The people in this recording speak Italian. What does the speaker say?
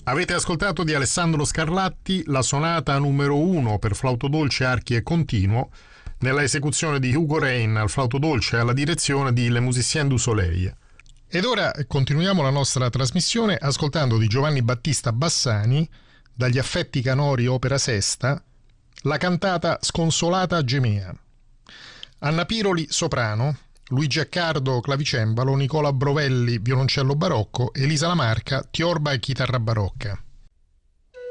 Avete ascoltato di Alessandro Scarlatti la sonata numero 1 per flauto dolce, archi e continuo, nella esecuzione di Hugo Rein al flauto dolce e alla direzione di Le Musiciens du Soleil. Ed ora continuiamo la nostra trasmissione ascoltando di Giovanni Battista Bassani, dagli Affetti canori opera sesta, la cantata Sconsolata Gemea. Anna Piroli soprano, Luigi Accardo clavicembalo, Nicola Brovelli violoncello barocco, Elisa Lamarca tiorba e chitarra barocca.